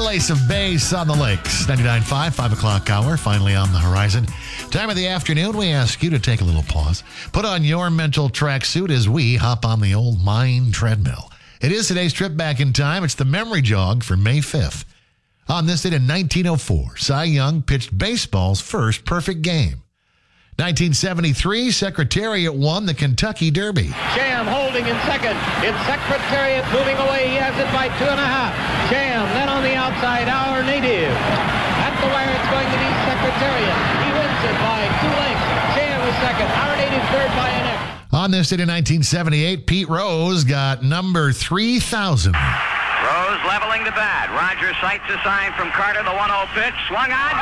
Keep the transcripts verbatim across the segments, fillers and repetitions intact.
birthplace of bass on the lakes. ninety-nine point five, five o'clock hour, finally on the horizon. Time of the afternoon, we ask you to take a little pause. Put on your mental tracksuit as we hop on the old mind treadmill. It is today's trip back in time. It's the memory jog for May fifth. On this date in nineteen oh four, Cy Young pitched baseball's first perfect game. nineteen seventy-three, Secretariat won the Kentucky Derby. Jam holding in second. It's Secretariat moving away. He has it by two and a half. Jam then on the outside, our native. At the wire, it's going to be Secretariat. He wins it by two lengths. Jam is second. Our native third by an X. On this date in nineteen seventy-eight, Pete Rose got number three thousand. Rose leveling the bat. Roger sights a sign from Carter. The one oh pitch. Swung on.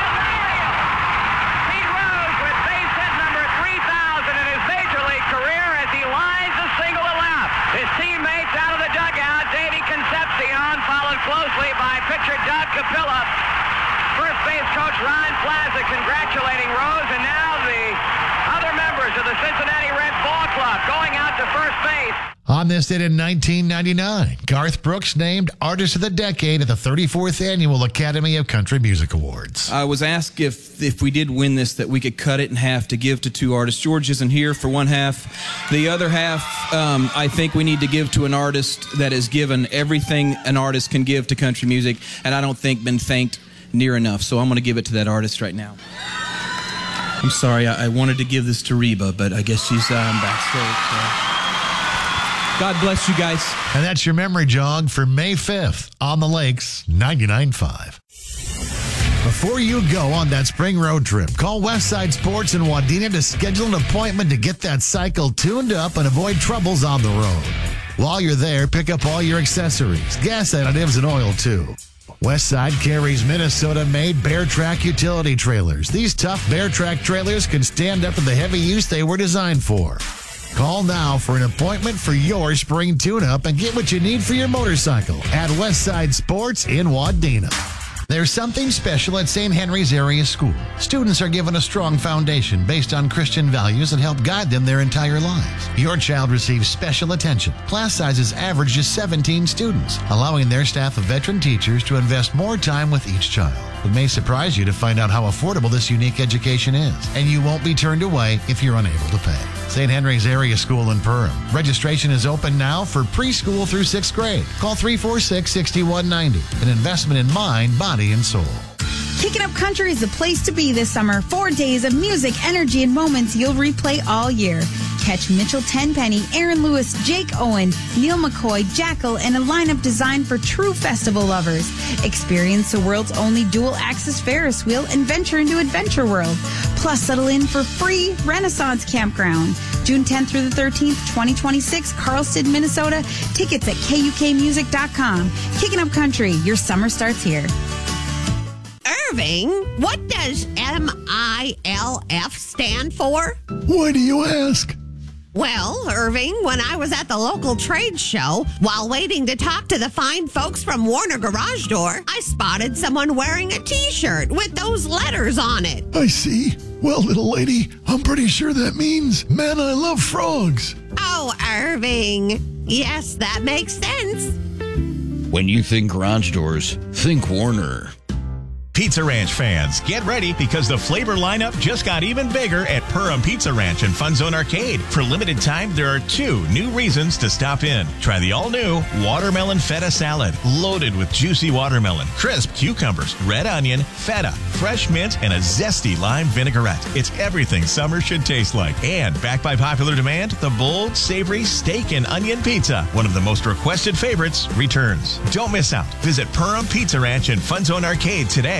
Pete Rose with base hit number three thousand in his major league career as he lines a single to left. His teammates out of the dugout. Davey Concepcion followed closely by pitcher Doug Capilla. First base coach Ron Plaza congratulating Rose, and now the other members of the Cincinnati Red Ball Club going out to first base. On this date in nineteen ninety-nine, Garth Brooks named Artist of the Decade at the thirty-fourth Annual Academy of Country Music Awards. I was asked if if we did win this that we could cut it in half to give to two artists. George isn't here for one half. The other half, um, I think we need to give to an artist that has given everything an artist can give to country music, and I don't think been thanked near enough. So I'm going to give it to that artist right now. I'm sorry, I, I wanted to give this to Reba, but I guess she's um, backstage. So. God bless you guys. And that's your memory jog for May fifth on the lakes, ninety-nine point five. Before you go on that spring road trip, call Westside Sports in Wadena to schedule an appointment to get that cycle tuned up and avoid troubles on the road. While you're there, pick up all your accessories, gas additives, and oil, too. Westside carries Minnesota-made Bear Track utility trailers. These tough Bear Track trailers can stand up to the heavy use they were designed for. Call now for an appointment for your spring tune-up and get what you need for your motorcycle at Westside Sports in Wadena. There's something special at Saint Henry's Area School. Students are given a strong foundation based on Christian values that help guide them their entire lives. Your child receives special attention. Class sizes average just seventeen students, allowing their staff of veteran teachers to invest more time with each child. It may surprise you to find out how affordable this unique education is, and you won't be turned away if you're unable to pay. Saint Henry's Area School in Perham. Registration is open now for preschool through sixth grade. Call three four six, six one nine zero. An investment in mind, body, and soul. Kicking Up Country is the place to be this summer. Four days of music, energy, and moments you'll replay all year. Catch Mitchell Tenpenny, Aaron Lewis, Jake Owen, Neil McCoy, Jackal, and a lineup designed for true festival lovers. Experience the world's only dual-axis Ferris wheel and venture into Adventure World. Plus, settle in for free Renaissance Campground. June tenth through the thirteenth, twenty twenty-six, Carlston, Minnesota. Tickets at K U K music dot com. Kicking Up Country, your summer starts here. Irving, what does M I L F stand for? Why do you ask? Well, Irving, when I was at the local trade show, while waiting to talk to the fine folks from Warner Garage Door, I spotted someone wearing a T-shirt with those letters on it. I see. Well, little lady, I'm pretty sure that means, man, I love frogs. Oh, Irving. Yes, that makes sense. When you think garage doors, think Warner. Pizza Ranch fans, get ready because the flavor lineup just got even bigger at Perham Pizza Ranch and Fun Zone Arcade. For limited time, there are two new reasons to stop in. Try the all-new Watermelon Feta Salad, loaded with juicy watermelon, crisp cucumbers, red onion, feta, fresh mint, and a zesty lime vinaigrette. It's everything summer should taste like. And backed by popular demand, the bold, savory steak and onion pizza, one of the most requested favorites, returns. Don't miss out. Visit Perham Pizza Ranch and Fun Zone Arcade today.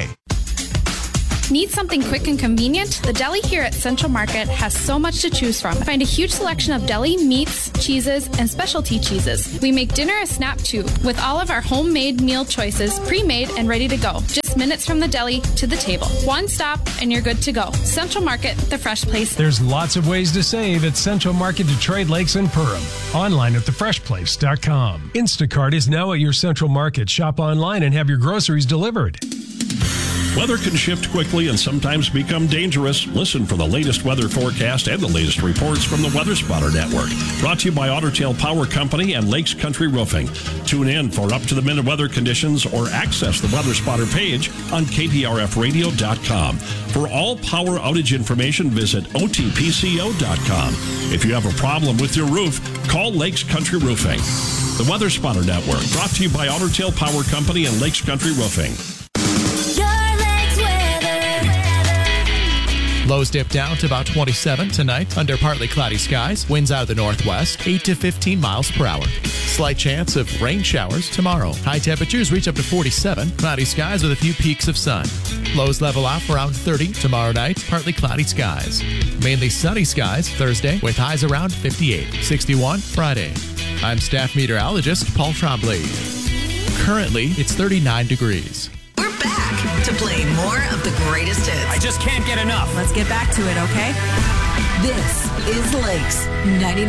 Need something quick and convenient? The deli here at Central Market has so much to choose from. Find a huge selection of deli meats, cheeses, and specialty cheeses. We make dinner a snap too, with all of our homemade meal choices pre-made and ready to go. Just minutes from the deli to the table. One stop and you're good to go. Central Market, the fresh place. There's lots of ways to save at Central Market Detroit Lakes and Perham. Online at the fresh place dot com. Instacart is now at your Central Market. Shop online and have your groceries delivered. Weather can shift quickly and sometimes become dangerous. Listen for the latest weather forecast and the latest reports from the Weather Spotter Network. Brought to you by Otter Tail Power Company and Lakes Country Roofing. Tune in for up-to-the-minute weather conditions or access the Weather Spotter page on K P R F radio dot com. For all power outage information, visit O T P C O dot com. If you have a problem with your roof, call Lakes Country Roofing. The Weather Spotter Network, brought to you by Otter Tail Power Company and Lakes Country Roofing. Lows dip down to about twenty-seven tonight under partly cloudy skies. Winds out of the northwest, eight to fifteen miles per hour. Slight chance of rain showers tomorrow. High temperatures reach up to forty-seven. Cloudy skies with a few peaks of sun. Lows level off around thirty tomorrow night. Partly cloudy skies. Mainly sunny skies Thursday with highs around fifty-eight. sixty-one Friday. I'm staff meteorologist Paul Trombley. Currently, it's thirty-nine degrees. To play more of the greatest hits. I just can't get enough. Let's get back to it, okay? This is Lakes ninety-nine.